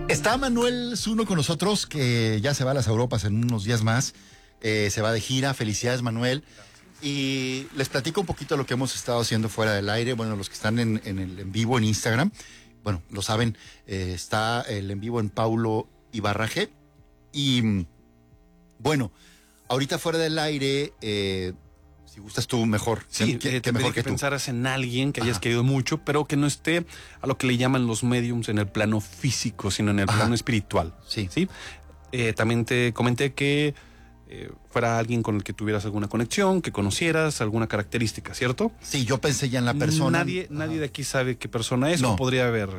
Está Manuel Zuno con nosotros, que ya se va a las Europas en unos días más. Se va de gira. Felicidades, Manuel. Y les platico un poquito lo que hemos estado haciendo fuera del aire. Bueno, los que están en vivo en Instagram, bueno, lo saben, está el en vivo en Paulo Ibarraje. Y bueno, ahorita fuera del aire, si gustas tú mejor. Sí, ¿Qué mejor que tú? pensaras en alguien que hayas Ajá. querido mucho, pero que no esté a lo que le llaman los mediums en el plano físico, sino en el Ajá. plano espiritual. Sí. ¿Sí? También te comenté que fuera alguien con el que tuvieras alguna conexión, que conocieras alguna característica, ¿cierto? Sí, yo pensé ya en la persona. Nadie de aquí sabe qué persona es, No. o podría haber